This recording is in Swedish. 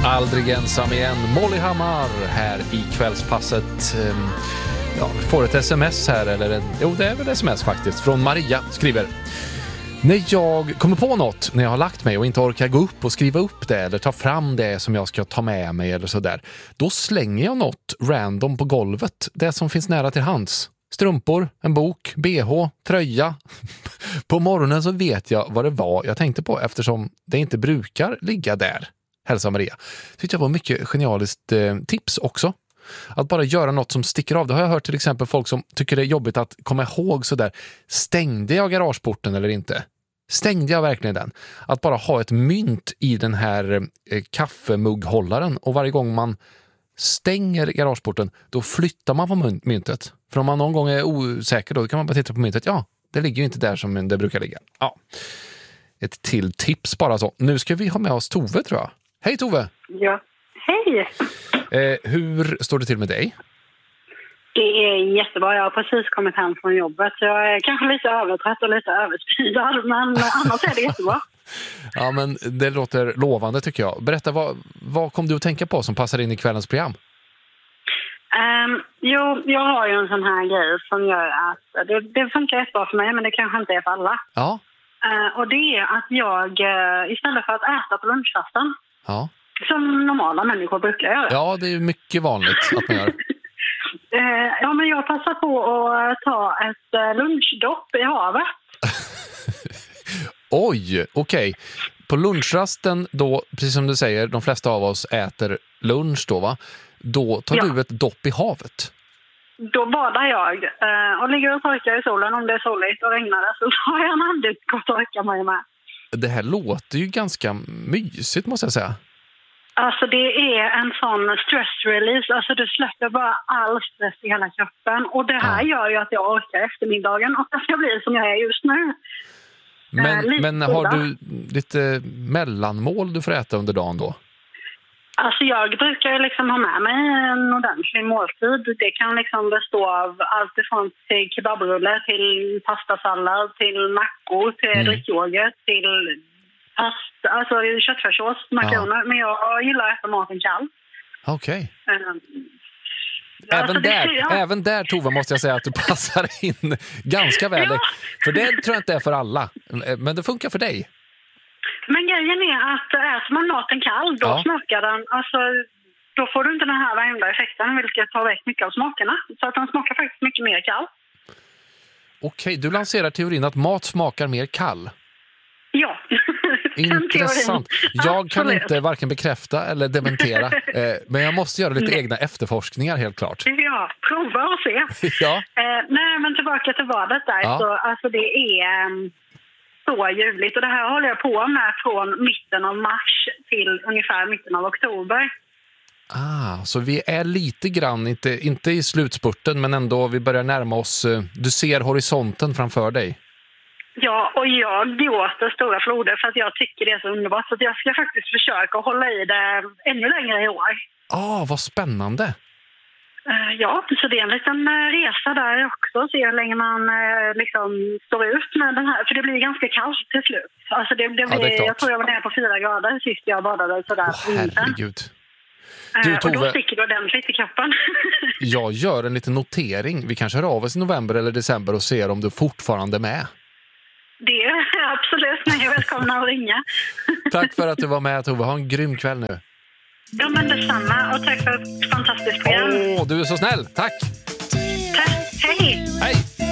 Aldrig ensam igen. Molly Hammar här i kvällspasset. Får ett sms här, det är väl sms faktiskt, från Maria skriver: när jag kommer på något när jag har lagt mig och inte orkar gå upp och skriva upp det eller ta fram det som jag ska ta med mig eller sådär, då slänger jag något random på golvet, det som finns nära till hands. Strumpor, en bok, bh, tröja. På morgonen så vet jag vad det var jag tänkte på eftersom det inte brukar ligga där. Hälsa Maria. Tyckte jag var mycket genialiskt tips också. Att bara göra något som sticker av. Det har jag hört till exempel folk som tycker det är jobbigt att komma ihåg sådär. Stängde jag garageporten eller inte? Stängde jag verkligen den? Att bara ha ett mynt i den här kaffemugghållaren och varje gång man stänger garageporten då flyttar man på myntet. För om man någon gång är osäker då kan man bara titta på myntet. Ja, det ligger ju inte där som det brukar ligga. Ja. Ett till tips bara så. Nu ska vi ha med oss Tove tror jag. Hej Tove! Ja, hej! Hur står det till med dig? Det är jättebra. Jag har precis kommit hem från jobbet. Så jag är kanske lite övertrött och lite överspridad. Men annars är det jättebra. Ja, men det låter lovande tycker jag. Berätta, vad kom du att tänka på som passar in i kvällens program? Jag har ju en sån här grej som gör att det funkar jättebra för mig, men det kanske inte är för alla. Ja. Och det är att jag istället för att äta på lunchrasten, ja, som normala människor brukar göra. Ja, det är mycket vanligt att man gör. Ja, men jag passar på att ta ett lunchdopp i havet. Oj, okej. På lunchrasten då, precis som du säger, de flesta av oss äter lunch då va? Då tar du ett dopp i havet. Då badar jag och ligger och torkar i solen om det är soligt och regnar det, så har jag en handduk och torkar mig med. Det här låter ju ganska mysigt måste jag säga. Alltså det är en sån stress release, alltså du släpper bara all stress i hela kroppen och det här gör ju att jag orkar eftermiddagen och att jag blir som jag är just nu. Men har du lite mellanmål du får äta under dagen då? Alltså jag brukar liksom ha med mig en ordentlig måltid. Det kan liksom bestå av allt ifrån till kebabrulle till pastasallad, till mackor, till drickyoghurt, till pasta, alltså köttfärssås, makaroner. Ja. Men jag gillar att äta maten kall. Okej. Okay. Även där Tove måste jag säga att du passar in ganska väl. Ja. För det tror jag inte är för alla. Men det funkar för dig. Men grejen är att äter man maten kall, då smakar den, alltså då får du inte den här värmda effekten, vilket tar väck mycket av smakerna. Så att den smakar faktiskt mycket mer kall. Okej, du lanserar teorin att mat smakar mer kall. Ja. Intressant. Jag kan inte varken bekräfta eller dementera. Men jag måste göra lite egna efterforskningar helt klart. Ja, prova och se. Ja. Nej, men tillbaka till vadet där. Ja. Så, alltså det är så ljuvligt. Och det här håller jag på med från mitten av mars till ungefär mitten av oktober. Så vi är lite grann, inte i slutspurten, men ändå vi börjar närma oss. Du ser horisonten framför dig. Ja, och jag gråter stora floder för att jag tycker det är så underbart. Så att jag ska faktiskt försöka hålla i det ännu längre i år. Vad spännande. Ja, så det är en liten resa där också. Se hur länge man liksom står ut med den här. För det blir ganska kallt till slut. Alltså det blir, jag tror jag var nere på 4 grader sist jag badade sådär. Herregud. Du, Tove, och då sticker det ordentligt i kroppen. Jag gör en liten notering. Vi kanske hör av oss i november eller december och ser om du fortfarande är med. Det är absolut. Nej, välkomna att ringa. Tack för att du var med, Tove. Ha en grym kväll nu. Ja, men detsamma. Och tack för ett fantastiskt program. Du är så snäll. Tack. Tack. Hej. Hej.